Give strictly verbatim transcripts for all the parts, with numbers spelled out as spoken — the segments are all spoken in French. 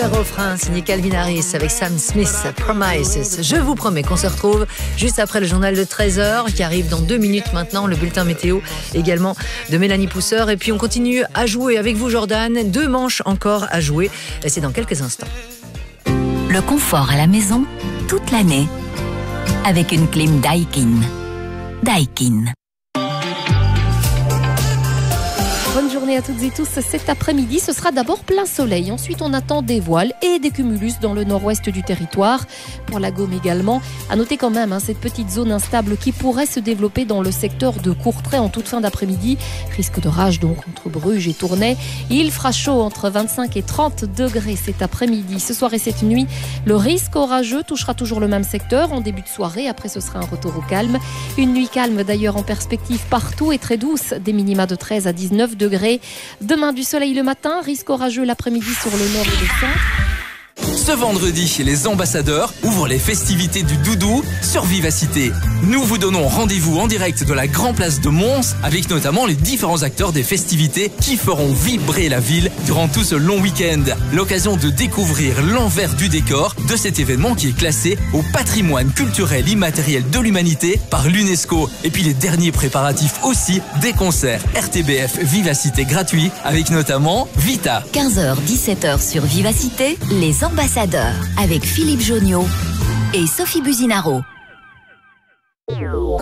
Super refrain signé Calvin Harris avec Sam Smith, Promises. Je vous promets qu'on se retrouve juste après le journal de treize heures qui arrive dans deux minutes maintenant, le bulletin météo également de Mélanie Pousseur. Et puis on continue à jouer avec vous, Jordan. Deux manches encore à jouer. Et c'est dans quelques instants. Le confort à la maison toute l'année avec une clim Daikin. Daikin. Bonne journée à toutes et tous. Cet après-midi, ce sera d'abord plein soleil. Ensuite, on attend des voiles et des cumulus dans le nord-ouest du territoire. Pour la Gaume également. À noter quand même hein, cette petite zone instable qui pourrait se développer dans le secteur de Courtrai en toute fin d'après-midi. Risque d'orage donc entre Bruges et Tournai. Il fera chaud entre vingt-cinq et trente degrés cet après-midi. Ce soir et cette nuit, le risque orageux touchera toujours le même secteur en début de soirée. Après, ce sera un retour au calme. Une nuit calme d'ailleurs en perspective partout et très douce. Des minima de treize à dix-neuf degrés. Demain, du soleil le matin, risque orageux l'après-midi sur le nord et le centre. Ce vendredi, les ambassadeurs ouvrent les festivités du doudou sur Vivacité. Nous vous donnons rendez-vous en direct de la Grand Place de Mons avec notamment les différents acteurs des festivités qui feront vibrer la ville durant tout ce long week-end. L'occasion de découvrir l'envers du décor de cet événement qui est classé au patrimoine culturel immatériel de l'humanité par l'UNESCO. Et puis les derniers préparatifs aussi des concerts R T B F Vivacité gratuits avec notamment Vita. quinze heures dix-sept heures sur Vivacité, les ambassadeurs avec Philippe Joniot et Sophie Buzinaro. Bonjour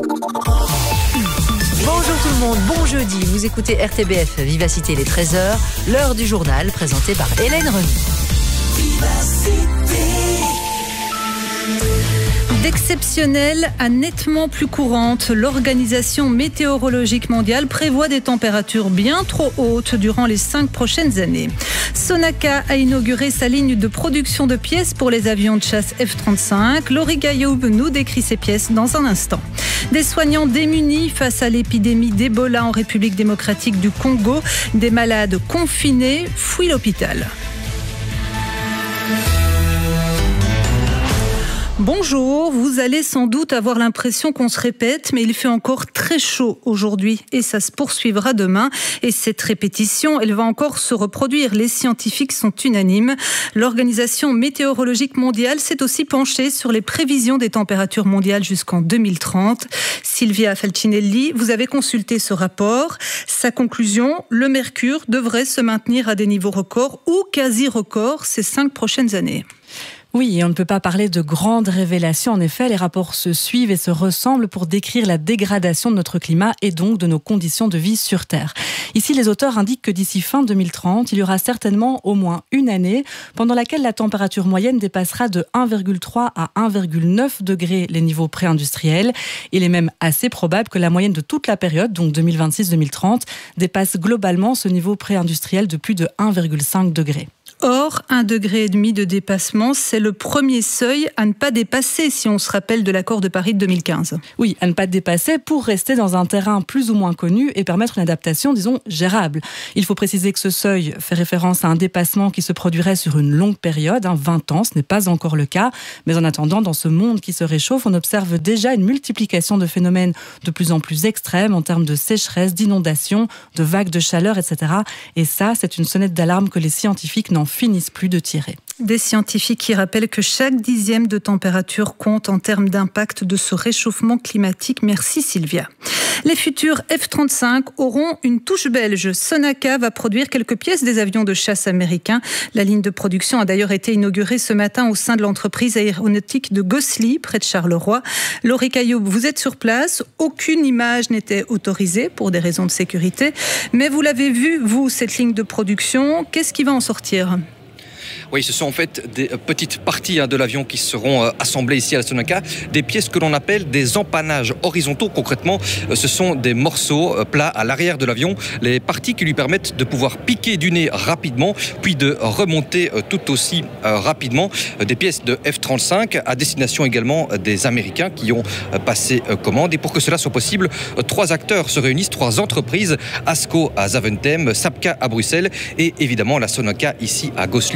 tout le monde, bon jeudi. Vous écoutez R T B F Vivacité les treize heures, l'heure du journal présenté par Hélène Remy. D'exceptionnelle à nettement plus courante, l'Organisation météorologique mondiale prévoit des températures bien trop hautes durant les cinq prochaines années. Sonaca a inauguré sa ligne de production de pièces pour les avions de chasse F trente-cinq. Laurie Gailloub nous décrit ces pièces dans un instant. Des soignants démunis face à l'épidémie d'Ebola en République démocratique du Congo. Des malades confinés fuient l'hôpital. Bonjour, vous allez sans doute avoir l'impression qu'on se répète, mais il fait encore très chaud aujourd'hui et ça se poursuivra demain. Et cette répétition, elle va encore se reproduire. Les scientifiques sont unanimes. L'Organisation météorologique mondiale s'est aussi penchée sur les prévisions des températures mondiales jusqu'en deux mille trente. Silvia Falcinelli, vous avez consulté ce rapport. Sa conclusion, le mercure devrait se maintenir à des niveaux records ou quasi-records ces cinq prochaines années. Oui, et on ne peut pas parler de grandes révélations. En effet, les rapports se suivent et se ressemblent pour décrire la dégradation de notre climat et donc de nos conditions de vie sur Terre. Ici, les auteurs indiquent que d'ici fin deux mille trente, il y aura certainement au moins une année pendant laquelle la température moyenne dépassera de un virgule trois à un virgule neuf degrés les niveaux pré-industriels. Il est même assez probable que la moyenne de toute la période, donc deux mille vingt-six deux mille trente, dépasse globalement ce niveau pré-industriel de plus de un virgule cinq degrés. Or, un degré et demi de dépassement, c'est le premier seuil à ne pas dépasser si on se rappelle de l'accord de Paris de deux mille quinze. Oui, à ne pas dépasser pour rester dans un terrain plus ou moins connu et permettre une adaptation, disons, gérable. Il faut préciser que ce seuil fait référence à un dépassement qui se produirait sur une longue période, hein, vingt ans, ce n'est pas encore le cas. Mais en attendant, dans ce monde qui se réchauffe, on observe déjà une multiplication de phénomènes de plus en plus extrêmes en termes de sécheresse, d'inondations, de vagues de chaleur, et cetera. Et ça, c'est une sonnette d'alarme que les scientifiques n'en finissent plus de tirer. Des scientifiques qui rappellent que chaque dixième de température compte en termes d'impact de ce réchauffement climatique. Merci Sylvia. Les futurs F trente-cinq auront une touche belge. Sonaca va produire quelques pièces des avions de chasse américains. La ligne de production a d'ailleurs été inaugurée ce matin au sein de l'entreprise aéronautique de Gosselies, près de Charleroi. Laurie Gailloub, vous êtes sur place. Aucune image n'était autorisée pour des raisons de sécurité. Mais vous l'avez vu, vous, cette ligne de production. Qu'est-ce qui va en sortir ? Oui, ce sont en fait des petites parties hein, de l'avion qui seront euh, assemblées ici à la Sonaca, des pièces que l'on appelle des empannages horizontaux. Concrètement, euh, ce sont des morceaux euh, plats à l'arrière de l'avion, les parties qui lui permettent de pouvoir piquer du nez rapidement, puis de remonter euh, tout aussi euh, rapidement. Euh, des pièces de F trente-cinq à destination également euh, des Américains qui ont euh, passé euh, commande. Et pour que cela soit possible, euh, trois acteurs se réunissent, trois entreprises, Asco à Zaventem, Sapca à Bruxelles et évidemment la Sonaca ici à Gosselies, où l'assemblage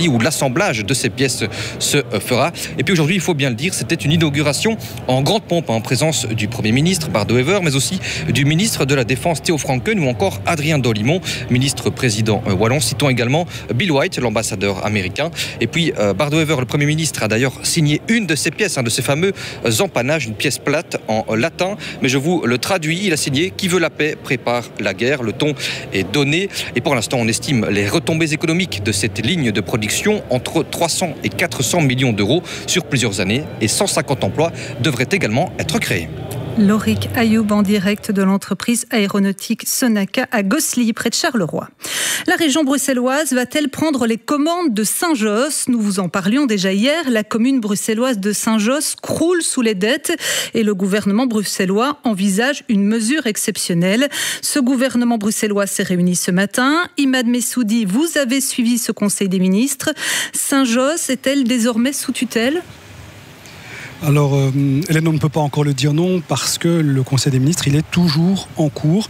l'assemblage de ces pièces se fera. Et puis aujourd'hui, il faut bien le dire, c'était une inauguration en grande pompe en présence du Premier ministre Bardo-Wever, mais aussi du ministre de la Défense Theo Franken ou encore Adrien Dolimon, ministre président wallon. Citons également Bill White, l'ambassadeur américain. Et puis euh, Bardo-Wever, le Premier ministre, a d'ailleurs signé une de ces pièces, hein, de ces fameux empanages, une pièce plate en latin. Mais je vous le traduis, il a signé « Qui veut la paix prépare la guerre ». Le ton est donné. Et pour l'instant, on estime les retombées économiques de cette ligne de production entre trois cents et quatre cents millions d'euros sur plusieurs années. Et cent cinquante emplois devraient également être créés. Lorik Ayoub en direct de l'entreprise aéronautique Sonaca à Gosselies, près de Charleroi. La région bruxelloise va-t-elle prendre les commandes de Saint-Josse ? Nous vous en parlions déjà hier. La commune bruxelloise de Saint-Josse croule sous les dettes et le gouvernement bruxellois envisage une mesure exceptionnelle. Ce gouvernement bruxellois s'est réuni ce matin. Imad Messoudi, vous avez suivi ce conseil des ministres. Saint-Josse est-elle désormais sous tutelle ? Alors, euh, Hélène, on ne peut pas encore le dire non parce que le Conseil des ministres, il est toujours en cours.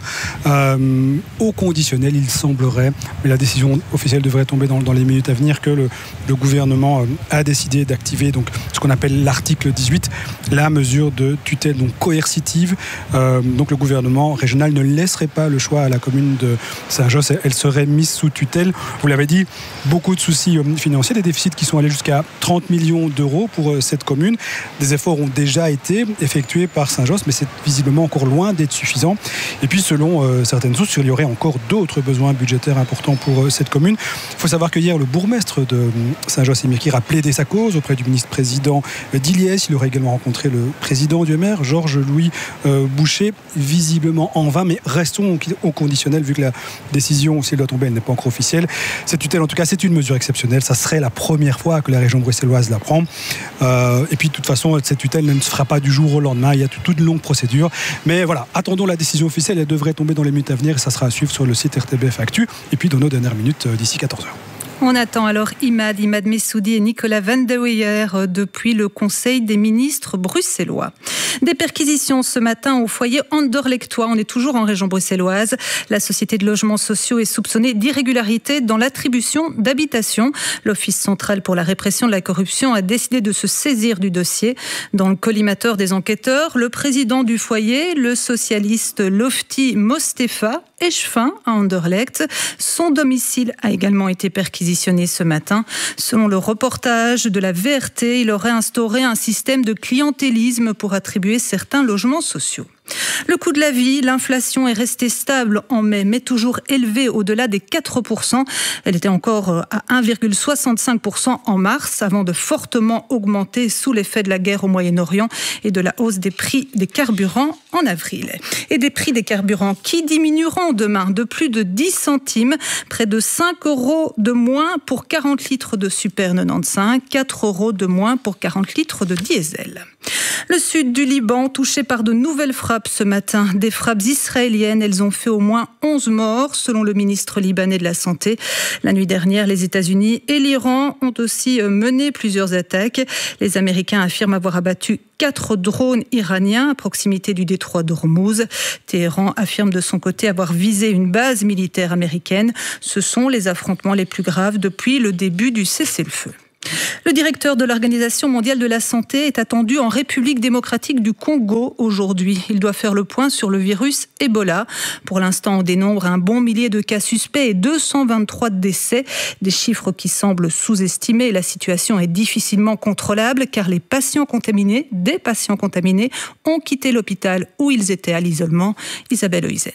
Euh, au conditionnel, il semblerait, mais la décision officielle devrait tomber dans, dans les minutes à venir, que le, le gouvernement euh, a décidé d'activer donc, ce qu'on appelle l'article dix-huit, la mesure de tutelle donc coercitive. Euh, donc le gouvernement régional ne laisserait pas le choix à la commune de Saint-Josse. Elle serait mise sous tutelle. Vous l'avez dit, beaucoup de soucis euh, financiers, des déficits qui sont allés jusqu'à trente millions d'euros pour euh, cette commune. Des efforts ont déjà été effectués par Saint-Josse, mais c'est visiblement encore loin d'être suffisant. Et puis, selon euh, certaines sources, il y aurait encore d'autres besoins budgétaires importants pour euh, cette commune. Il faut savoir que hier, le bourgmestre de Saint-Josse et Mirkir a plaidé sa cause auprès du ministre-président d'Iliès. Il aurait également rencontré le président du M R, Georges-Louis euh, Boucher, visiblement en vain, mais restons au conditionnel, vu que la décision, si elle doit tomber, elle n'est pas encore officielle. Cette tutelle, en tout cas, c'est une mesure exceptionnelle. Ça serait la première fois que la région bruxelloise la prend. Euh, et puis, de toute façon, cette tutelle ne se fera pas du jour au lendemain. Il y a toute une longue procédure. Mais voilà, attendons la décision officielle. Elle devrait tomber dans les minutes à venir et ça sera à suivre sur le site R T B F Actu et puis dans nos dernières minutes d'ici quatorze heures. On attend alors Imad, Imad Messoudi et Nicolas Van de Weyer depuis le Conseil des ministres bruxellois. Des perquisitions ce matin au foyer Anderlechtois. On est toujours en région bruxelloise. La société de logements sociaux est soupçonnée d'irrégularité dans l'attribution d'habitation. L'Office central pour la répression de la corruption a décidé de se saisir du dossier. Dans le collimateur des enquêteurs, le président du foyer, le socialiste Lofti Mostefa, échevin à Anderlecht. Son domicile a également été perquisitionné ce matin. Selon le reportage de la V R T, il aurait instauré un système de clientélisme pour attribuer certains logements sociaux. Le coût de la vie, l'inflation est restée stable en mai, mais toujours élevée au-delà des quatre pour cent. Elle était encore à un virgule soixante-cinq pour cent en mars, avant de fortement augmenter sous l'effet de la guerre au Moyen-Orient et de la hausse des prix des carburants en avril. Et des prix des carburants qui diminueront demain de plus de dix centimes, près de cinq euros de moins pour quarante litres de super quatre-vingt-quinze, quatre euros de moins pour quarante litres de diesel. Le sud du Liban, touché par de nouvelles frappes ce matin. Des frappes israéliennes, elles ont fait au moins onze morts, selon le ministre libanais de la Santé. La nuit dernière, les États-Unis et l'Iran ont aussi mené plusieurs attaques. Les Américains affirment avoir abattu quatre drones iraniens à proximité du détroit d'Ormuz. Téhéran affirme de son côté avoir visé une base militaire américaine. Ce sont les affrontements les plus graves depuis le début du cessez-le-feu. Le directeur de l'Organisation mondiale de la santé est attendu en République démocratique du Congo aujourd'hui. Il doit faire le point sur le virus Ebola. Pour l'instant, on dénombre un bon millier de cas suspects et deux cent vingt-trois décès. Des chiffres qui semblent sous-estimés. La situation est difficilement contrôlable car les patients contaminés, des patients contaminés, ont quitté l'hôpital où ils étaient à l'isolement. Isabelle Oïzen.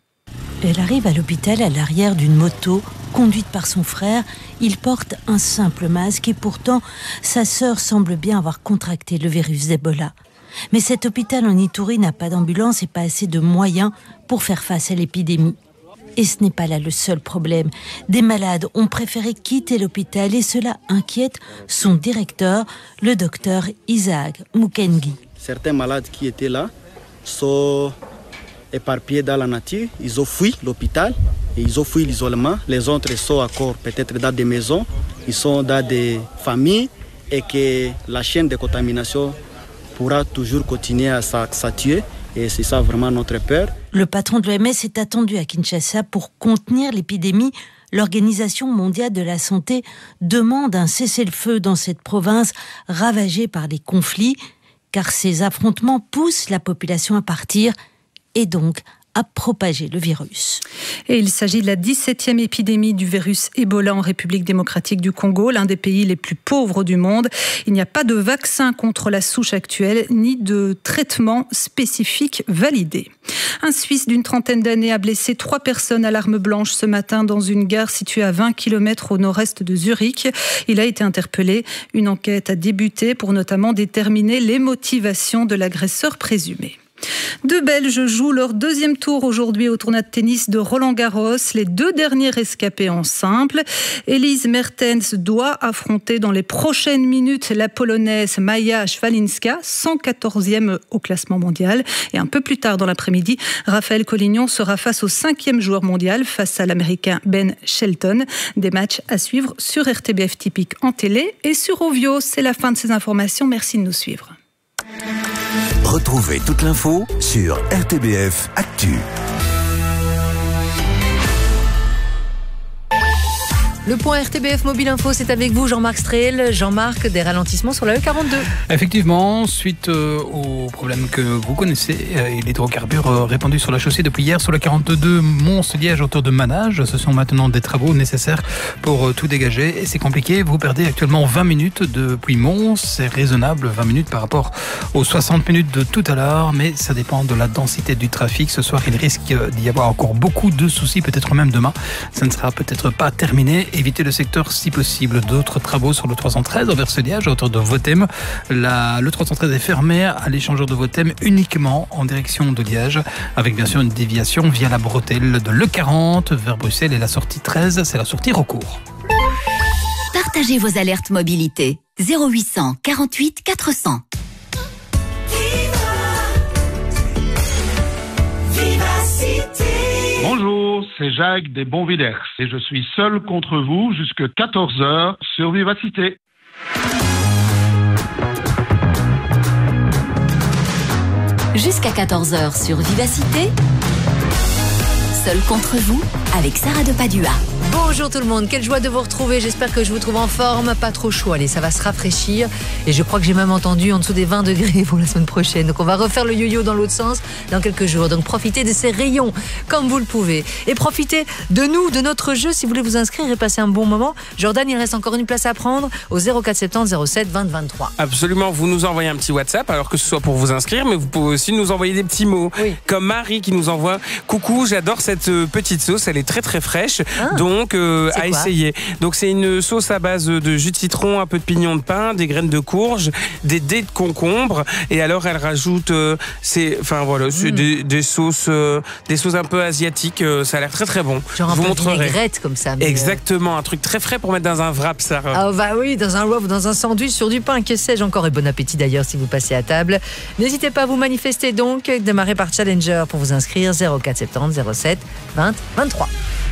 Elle arrive à l'hôpital à l'arrière d'une moto, conduite par son frère. Il porte un simple masque et pourtant, sa sœur semble bien avoir contracté le virus d'Ebola. Mais cet hôpital en Ituri n'a pas d'ambulance et pas assez de moyens pour faire face à l'épidémie. Et ce n'est pas là le seul problème. Des malades ont préféré quitter l'hôpital et cela inquiète son directeur, le docteur Isaac Mukengi. Certains malades qui étaient là sont éparpillés dans la nature, ils ont fui l'hôpital et ils ont fui l'isolement. Les autres sont encore peut-être dans des maisons, ils sont dans des familles et que la chaîne de contamination pourra toujours continuer à s'accentuer et c'est ça vraiment notre peur. Le patron de l'O M S est attendu à Kinshasa pour contenir l'épidémie l'Organisation mondiale de la santé demande un cessez-le-feu dans cette province ravagée par les conflits, car ces affrontements poussent la population à partir et donc à propager le virus. Et il s'agit de la dix-septième épidémie du virus Ebola en République démocratique du Congo, l'un des pays les plus pauvres du monde. Il n'y a pas de vaccin contre la souche actuelle, ni de traitement spécifique validé. Un Suisse d'une trentaine d'années a blessé trois personnes à l'arme blanche ce matin dans une gare située à vingt kilomètres au nord-est de Zurich. Il a été interpellé. Une enquête a débuté pour notamment déterminer les motivations de l'agresseur présumé. Deux Belges jouent leur deuxième tour aujourd'hui au tournoi de tennis de Roland-Garros. Les deux derniers rescapés en simple. Elise Mertens doit affronter dans les prochaines minutes la Polonaise Maja Swalinska, cent quatorzième au classement mondial. Et un peu plus tard dans l'après-midi, Raphaël Collignon sera face au cinquième joueur mondial, face à l'Américain Ben Shelton. Des matchs à suivre sur R T B F Typique en télé et sur Ovio. C'est la fin de ces informations. Merci de nous suivre. Retrouvez toute l'info sur R T B F Actu. Le point R T B F Mobile Info, c'est avec vous Jean-Marc Strel. Jean-Marc, des ralentissements sur la E quarante-deux. Effectivement, suite euh, au problème que vous connaissez, euh, et l'hydrocarbure euh, répandu sur la chaussée depuis hier sur la quarante-deux Mons-Liège autour de Manage. Ce sont maintenant des travaux nécessaires pour euh, tout dégager et c'est compliqué. Vous perdez actuellement vingt minutes depuis Mons. C'est raisonnable, vingt minutes par rapport aux soixante minutes de tout à l'heure, mais ça dépend de la densité du trafic. Ce soir, il risque d'y avoir encore beaucoup de soucis, peut-être même demain. Ça ne sera peut-être pas terminé. Évitez le secteur si possible. D'autres travaux sur le trois cent treize envers Liège, autour de Votem. La, le trois cent treize est fermé à l'échangeur de Votem uniquement en direction de Liège, avec bien sûr une déviation via la bretelle de l'E quarante vers Bruxelles et la sortie treize, c'est la sortie recours. Partagez vos alertes mobilité. zéro huit cent quarante-huit quatre cents. Bonjour, c'est Jacques des Bonvillers et je suis seul contre vous jusqu'à quatorze heures sur Vivacité. Jusqu'à quatorze heures sur Vivacité. Seul contre vous avec Sarah de Padua. Bonjour tout le monde, quelle joie de vous retrouver. J'espère que je vous trouve en forme, pas trop chaud. Allez, ça va se rafraîchir. Et je crois que j'ai même entendu en dessous des vingt degrés pour la semaine prochaine. Donc on va refaire le yo-yo dans l'autre sens dans quelques jours. Donc profitez de ces rayons comme vous le pouvez. Et profitez de nous, de notre jeu. Si vous voulez vous inscrire et passer un bon moment. Jordan, il reste encore une place à prendre au zéro quatre soixante-dix zéro sept vingt vingt-trois. Absolument, vous nous envoyez un petit WhatsApp, alors que ce soit pour vous inscrire, mais vous pouvez aussi nous envoyer des petits mots. Oui. Comme Marie qui nous envoie « Coucou, j'adore cette petite sauce, elle est très très fraîche. Ah, donc euh, à essayer. » Donc c'est une sauce à base de jus de citron, un peu de pignon de pain, des graines de courge, des dés de concombre, et alors elle rajoute euh, c'est, enfin voilà, c'est mmh. des, des sauces, euh, des sauces un peu asiatiques. Euh, ça a l'air très très bon. Genre un vous peu montrerai. Vinaigrette comme ça. Mais Exactement, un truc très frais pour mettre dans un wrap, Sarah. Ah bah oui, dans un wrap, dans un sandwich, sur du pain, que sais-je encore. Et bon appétit d'ailleurs si vous passez à table. N'hésitez pas à vous manifester donc. Démarrez par Challenger pour vous inscrire zéro quatre soixante-dix zéro sept vingt vingt-trois.